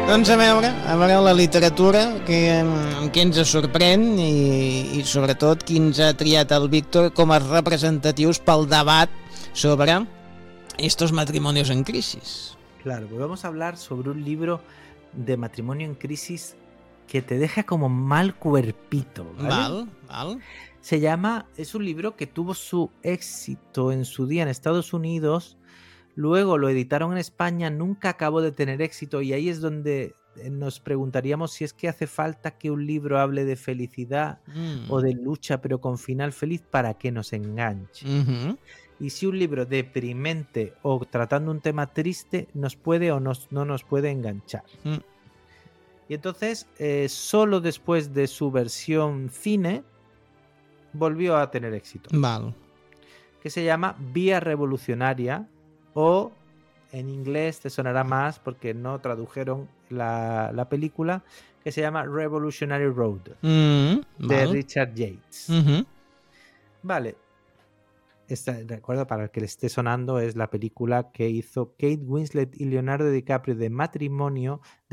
Doncs a veure la literatura que ens sorprèn i sobretot qui ens ha triat el Víctor com a representatius pel debat sobre estos matrimonios en crisis. Claro, pues vamos a hablar sobre un libro de matrimonio en crisis que te deja como mal cuerpito, ¿vale? Val. Es un libro que tuvo su éxito en su día en Estados Unidos, luego lo editaron en España, nunca acabó de tener éxito y ahí es donde nos preguntaríamos si es que hace falta que un libro hable de felicidad o de lucha pero con final feliz para que nos enganche. Y si un libro deprimente o tratando un tema triste nos puede o no nos puede enganchar. Y entonces, solo después de su versión cine, volvió a tener éxito. Val. Que se llama Vía Revolucionaria, o en inglés te sonará más porque no tradujeron la película, que se llama Revolutionary Road, de Richard Yates. Vale. Recuerdo, para el que le esté sonando, es la película que hizo Kate Winslet y Leonardo DiCaprio de matrimonio